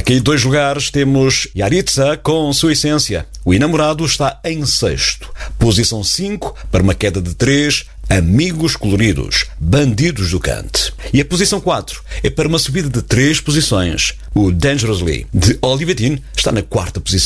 A cair 2 lugares temos Yaritza com Sua Essência. O Enamorado está em 6º. Posição 5, para uma queda de 3, Amigos Coloridos, Bandidos do Cante. E a posição 4 é para uma subida de 3 posições. O Dangerously, de Olivia Dean, está na 4ª posição.